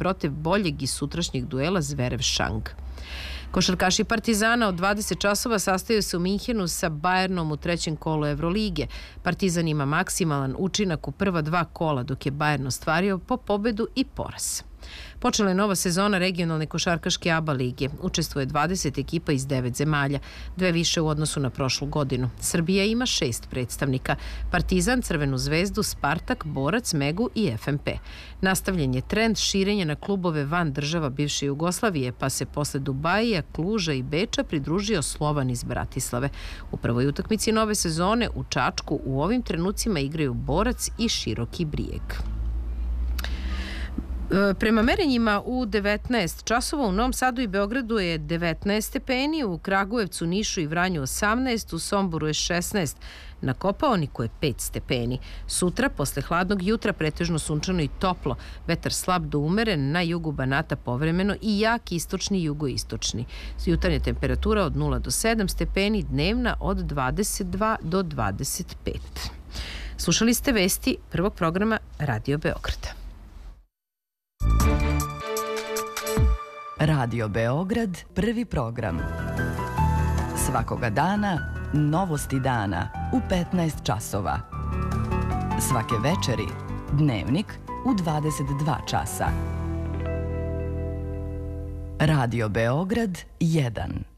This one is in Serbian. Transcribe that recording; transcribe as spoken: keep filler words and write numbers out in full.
protiv boljeg i sutrašnjeg duela Zverev-Šang. Košarkaši Partizana od dvadeset časova sastaju se u Minhenu sa Bayernom u trećem kolu Evrolige. Partizan ima maksimalan učinak u prva dva kola, dok je Bayern ostvario po pobedu i poraz. Počela je nova sezona regionalne košarkaške A B A lige. Učestvuje dvadeset ekipa iz devet zemalja, dve više u odnosu na prošlu godinu. Srbija ima šest predstavnika: Partizan, Crvenu zvezdu, Spartak, Borac, Megu i F M P. Nastavljen je trend širenja na klubove van država bivše Jugoslavije, pa se posle Dubajija, Kluža i Beča pridružio Slovan iz Bratislave. U prvoj utakmici nove sezone u Čačku u ovim trenucima igraju Borac i Široki Brijeg. Prema merenjima u devetnaest časova u Novom Sadu i Beogradu je devetnaest stepeni, u Kragujevcu, Nišu i Vranju osamnaest, u Somboru je šesnaest, na Kopaoniku je pet stepeni. Sutra, posle hladnog jutra, pretežno sunčano i toplo, vetar slab do umeren, na jugu Banata povremeno i jak istočni i jugoistočni. Jutarnja temperatura od nula do sedam stepeni, dnevna od dvadeset dva do dvadeset pet. Slušali ste vesti prvog programa Radio Beograda. Radio Beograd, prvi program. Svakoga dana, novosti dana u petnaest časova. Svake večeri, dnevnik u dvadeset dva časa. Radio Beograd jedan.